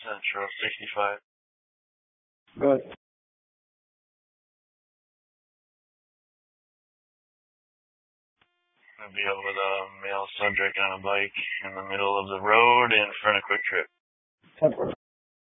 Central 65. Good. Gonna be out with a male subject on a bike in the middle of the road in front of Quick Trip. 10-4.